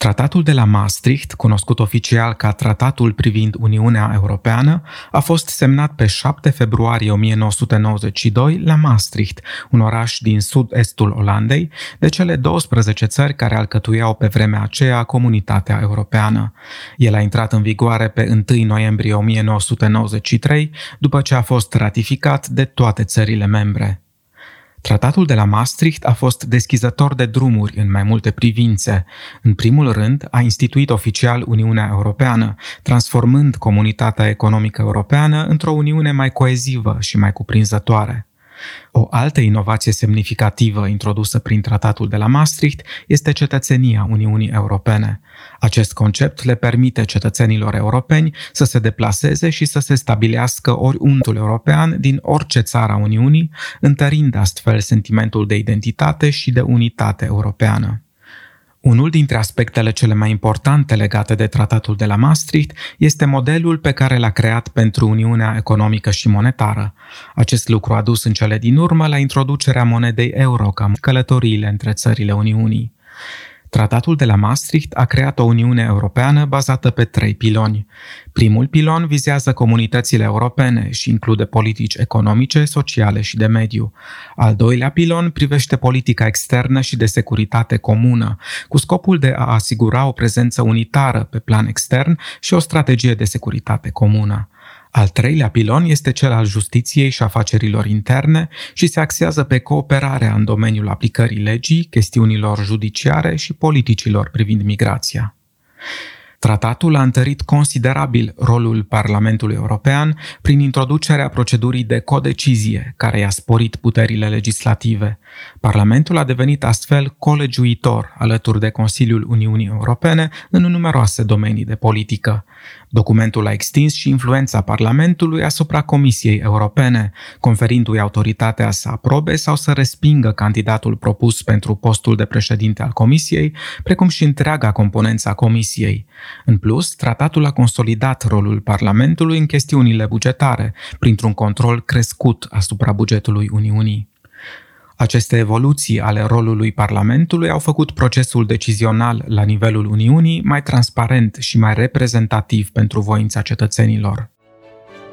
Tratatul de la Maastricht, cunoscut oficial ca Tratatul privind Uniunea Europeană, a fost semnat pe 7 februarie 1992 la Maastricht, un oraș din sud-estul Olandei, de cele 12 țări care alcătuiau pe vremea aceea Comunitatea Europeană. El a intrat în vigoare pe 1 noiembrie 1993, după ce a fost ratificat de toate țările membre. Tratatul de la Maastricht a fost deschizător de drumuri în mai multe privințe. În primul rând, a instituit oficial Uniunea Europeană, transformând Comunitatea Economică Europeană într-o Uniune mai coezivă și mai cuprinzătoare. O altă inovație semnificativă introdusă prin Tratatul de la Maastricht este cetățenia Uniunii Europene. Acest concept le permite cetățenilor europeni să se deplaseze și să se stabilească oriunde european din orice țară a Uniunii, întărind astfel sentimentul de identitate și de unitate europeană. Unul dintre aspectele cele mai importante legate de Tratatul de la Maastricht este modelul pe care l-a creat pentru Uniunea Economică și Monetară. Acest lucru a dus în cele din urmă la introducerea monedei euro ca călătoriile între țările Uniunii. Tratatul de la Maastricht a creat o Uniune Europeană bazată pe 3 piloni. Primul pilon vizează comunitățile europene și include politici economice, sociale și de mediu. Al doilea pilon privește politica externă și de securitate comună, cu scopul de a asigura o prezență unitară pe plan extern și o strategie de securitate comună. Al treilea pilon este cel al justiției și afacerilor interne și se axează pe cooperarea în domeniul aplicării legii, chestiunilor judiciare și politicilor privind migrația. Tratatul a întărit considerabil rolul Parlamentului European prin introducerea procedurii de codecizie, care i-a sporit puterile legislative. Parlamentul a devenit astfel colegiuitor alături de Consiliul Uniunii Europene în numeroase domenii de politică. Documentul a extins și influența Parlamentului asupra Comisiei Europene, conferindu-i autoritatea să aprobe sau să respingă candidatul propus pentru postul de președinte al Comisiei, precum și întreaga componență a Comisiei. În plus, tratatul a consolidat rolul Parlamentului în chestiunile bugetare, printr-un control crescut asupra bugetului Uniunii. Aceste evoluții ale rolului Parlamentului au făcut procesul decizional la nivelul Uniunii mai transparent și mai reprezentativ pentru voința cetățenilor.